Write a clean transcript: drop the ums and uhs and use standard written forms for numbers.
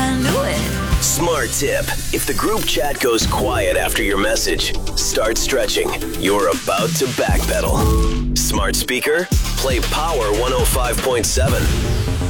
I knew it. Smart tip. If the group chat goes quiet after your message, start stretching. You're about to backpedal. Smart speaker, play Power 105.7.